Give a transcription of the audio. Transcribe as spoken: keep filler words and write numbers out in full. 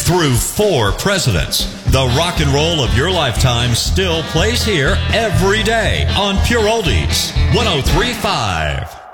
through four presidents. The rock and roll of your lifetime still plays here every day on Pure Oldies one oh three point five.